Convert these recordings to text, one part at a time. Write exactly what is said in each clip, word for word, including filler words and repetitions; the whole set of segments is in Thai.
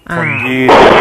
คนที่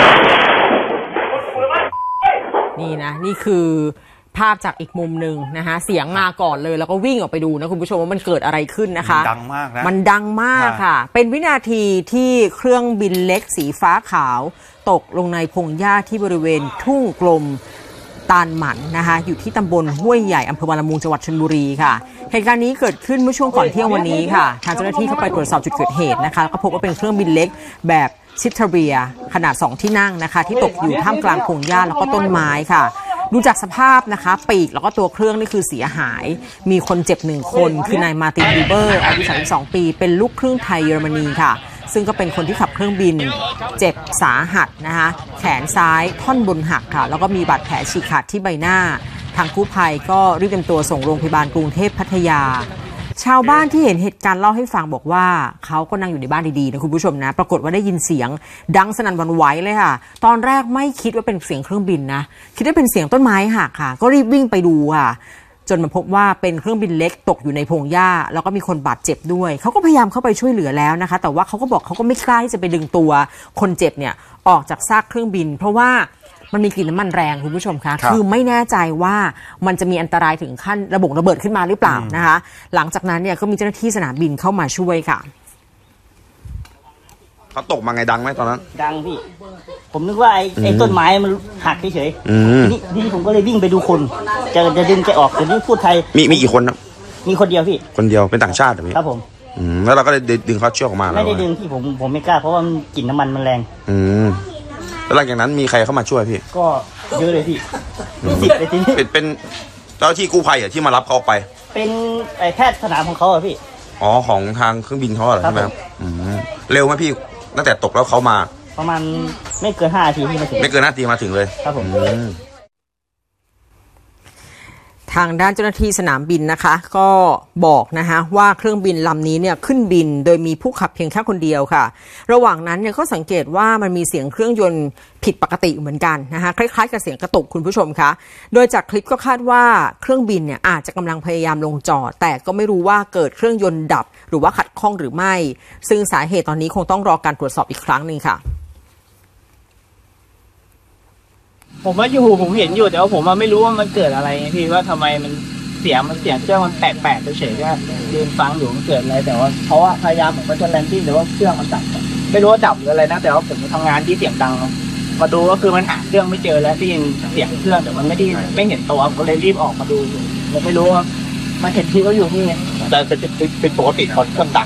นี่นะนี่คือภาพจากอีกมุมหนึ่งนะคะเสียงมาก่อนเลยแล้วก็วิ่งออกไปดูนะคุณผู้ชมว่ามันเกิดอะไรขึ้นนะคะดังมากนะมันดังมากค่ะเป็นวินาทีที่เครื่องบินเล็กสีฟ้าขาวตกลงในพงหญ้าที่บริเวณทุ่งกลมตาลหมันนะคะอยู่ที่ตำบลห้วยใหญ่อำเภอบางละมุงจังหวัดชลบุรีค่ะเหตุการณ์นี้เกิดขึ้นเมื่อช่วงก่อนเที่ยงวันนี้ค่ะทางเจ้าหน้าที่เข้าไปตรวจสอบจุดเกิดเหตุนะคะก็พบว่าเป็นเครื่องบินเล็กแบบชิทาเรียขนาดสองที่นั่งนะคะที่ตกอยู่ท่ามกลางพงหญ้าแล้วก็ต้นไม้ค่ะดูจากสภาพนะคะปีกแล้วก็ตัวเครื่องนี่คือเสียหายมีคนเจ็บหนึ่งคนคือนายมาร์ตินบีเบอร์อายุสามสิบสองปีเป็นลูกครึ่งไทยเยอรมนีค่ะซึ่งก็เป็นคนที่ขับเครื่องบินเจ็บสาหัสนะคะแขนซ้ายท่อนบนหักค่ะแล้วก็มีบาดแผลฉีกขาดที่ใบหน้าทางกู้ภัยก็รีบนำตัวส่งโรงพยาบาลกรุงเทพพัทยาชาวบ้านที่เห็นเหตุการณ์เล่าให้ฟังบอกว่าเขาก็นั่งอยู่ในบ้านดีๆนะคุณผู้ชมนะปรากฏว่าได้ยินเสียงดังสนั่นหวั่นไหวเลยค่ะตอนแรกไม่คิดว่าเป็นเสียงเครื่องบินนะคิดว่าเป็นเสียงต้นไม้หักค่ะก็รีบวิ่งไปดูค่ะจนมาพบว่าเป็นเครื่องบินเล็กตกอยู่ในพงหญ้าแล้วก็มีคนบาดเจ็บด้วยเขาก็พยายามเข้าไปช่วยเหลือแล้วนะคะแต่ว่าเขาก็บอกเขาก็ไม่กล้าที่จะไปดึงตัวคนเจ็บเนี่ยออกจากซากเครื่องบินเพราะว่ามันมีกลิ่นน้ำมันแรงคุณผู้ชมคะคือไม่แน่ใจว่ามันจะมีอันตรายถึงขั้นระเบิดระเบิดขึ้นมาหรือเปล่านะคะหลังจากนั้นเนี่ยก็มีเจ้าหน้าที่สนามบินเข้ามาช่วยค่ะเขาตกมาไงดังไหมตอนนั้นดังพี่ผมนึกว่าไอ้ไอ้ต้นไม้มันหักเฉยๆนี่นี่ผมก็เลยวิ่งไปดูคนจะจะดึงแกออกแต่นี่พูดไทยมีมีกี่คนนะมีคนเดียวพี่คนเดียวเป็นต่างชาติเหรอพี่ครับผมอืมแล้วเราก็เลยดึงเขาเชือกออกมาไม่ได้ดึงที่ผมผมไม่กล้าเพราะว่ากลิ่นน้ำมันมันแรงอืมแล้วหลังจากนั้นมีใครเข้ามาช่วยพี่ก็เยอะเลยพี่มีสิบเลยทีนี้เป็นเป็นเจ้าที่กู้ภัยอ่ะที่มารับเขาไปเป็นไอ้แพทย์สนามของเขาอะพี่อ๋อของทางเครื่องบินเขาเหรอใช่ไหมครับอืมเร็วไหมพี่ตั้งแต่ตกแล้วเขามาประมาณไม่เกินห้านาทีที่มาถึงไม่เกินห้านาทีมาถึงเลยครับผมทางด้านเจ้าหน้าที่สนามบินนะคะก็บอกนะคะว่าเครื่องบินลำนี้เนี่ยขึ้นบินโดยมีผู้ขับเพียงแค่คนเดียวค่ะระหว่างนั้นเนี่ยก็สังเกตว่ามันมีเสียงเครื่องยนต์ผิดปกติเหมือนกันนะคะคล้ายๆกับเสียงกระตุกคุณผู้ชมคะโดยจากคลิปก็คาดว่าเครื่องบินเนี่ยอาจจะกำลังพยายามลงจอดแต่ก็ไม่รู้ว่าเกิดเครื่องยนต์ดับหรือว่าขัดข้องหรือไม่ซึ่งสาเหตุตอนนี้คงต้องรอการตรวจสอบอีกครั้งนึงค่ะผมว่าอยู่ผมเห็นอยู่แต่ว่าผมไม่รู้ว่ามันเกิดอะไรพี่ว่าทำไมมันเสียงมันเสียงเครื่องมันแปลกๆเฉยๆก็ยืนฟังอยู่มันเกิดอะไรแต่ว่าเพราะว่าพยายามผมก็จะแลนดิ้งแต่ว่าเครื่องมันดับไม่รู้ว่าดับหรืออะไรนะแต่ว่าผมทำงานที่เสียงดังมาดูก็คือมันหาเครื่องไม่เจอแล้วที่ยินเสียงเครื่องแต่มันไม่ได้ไม่เห็นตัวก็เลยรีบออกมาดูผมไม่รู้ว่ามาเห็นที่เขาอยู่นี่แต่เป็นเป็นปกติคนเครื่องดัง